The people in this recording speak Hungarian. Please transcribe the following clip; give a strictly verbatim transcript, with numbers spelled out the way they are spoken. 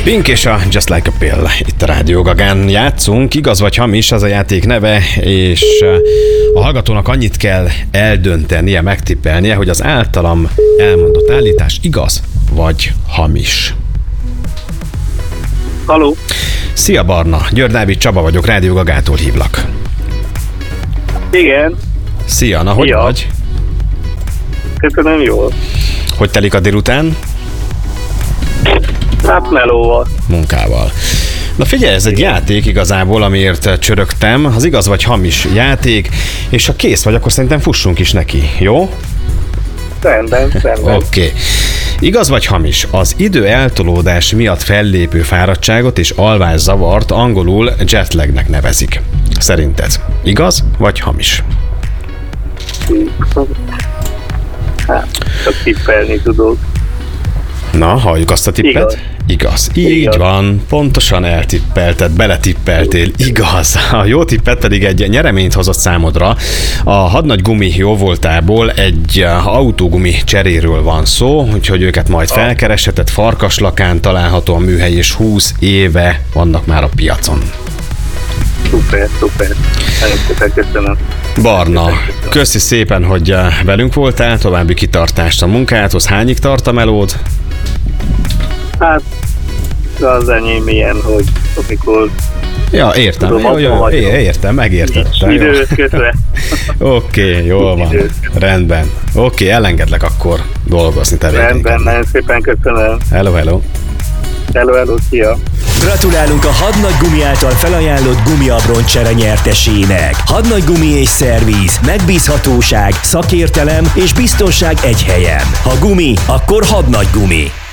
Pink és a Just Like a Pill. Itt a Rádió Gagán játszunk. Igaz vagy hamis, az a játék neve, és a hallgatónak annyit kell eldöntenie, megtippelnie, hogy az általam elmondott állítás igaz vagy hamis. Haló. Szia Barna, György Dávid Csaba vagyok, Rádió Gagától hívlak. Igen. Szia, na hogy Szia. vagy? Köszönöm, jól. Hogy telik a délután? Hát melóval. Munkával. Na figyelj, ez egy játék igazából, amiért csörögtem. Az igaz vagy hamis játék, és ha kész vagy, akkor szerintem fussunk is neki, jó? Rendben, rendben. Oké. Okay. Igaz vagy hamis? Az idő eltolódás miatt fellépő fáradtságot és alvászavart angolul jetlagnek nevezik. Szerinted igaz vagy hamis? Hát, csak tippelni tudok. Na, halljuk azt a tippet? Igaz. Igaz. Így Igaz. van, pontosan eltippelted, beletippeltél. Igaz. A jó tippet pedig egy nyereményt hozott számodra. A hadnagy gumi jóvoltából egy autógumi cseréről van szó, úgyhogy őket majd felkeresheted. Farkaslakán található a műhely, és húsz éve vannak már a piacon. Szuper, szuper. Nagyon szépen köszönöm. Barna, köszi szépen, hogy velünk voltál, további kitartást a munkádhoz. Hányig tart a melód? Hát, az enyém ilyen, hogy amikor Ja, értem, tudom, jó, jó, abban é, vagyok. értem, megértettem. jó. időt kötve. Oké, okay, jól van, Időt. rendben. Oké, okay, elengedlek akkor dolgozni tevékenykedni. Rendben, nagyon szépen köszönöm. Hello, hello. Hello, hello, szia. Gratulálunk a Hadnagy Gumi által felajánlott gumiabroncsere nyertesének. Hadnagy Gumi és szervíz, megbízhatóság, szakértelem és biztonság egy helyen. Ha gumi, akkor Hadnagy Gumi.